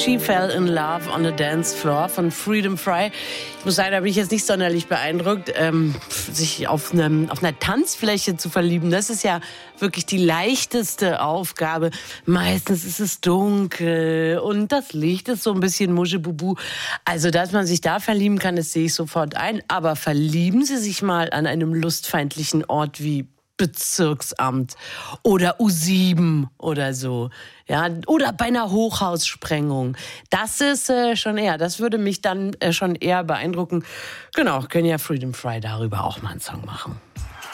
She Fell in Love on the Dance Floor von Freedom Fry. Ich muss sagen, da bin ich jetzt nicht sonderlich beeindruckt, sich auf einer Tanzfläche zu verlieben. Das ist ja wirklich die leichteste Aufgabe. Meistens ist es dunkel und das Licht ist so ein bisschen Muschebubu. Also, dass man sich da verlieben kann, das sehe ich sofort ein. Aber verlieben Sie sich mal an einem lustfeindlichen Ort wie Bezirksamt oder U7 oder so, ja, oder bei einer Hochhaussprengung. Das ist das würde mich dann schon eher beeindrucken. Genau, können ja Freedom Fry darüber auch mal einen Song machen.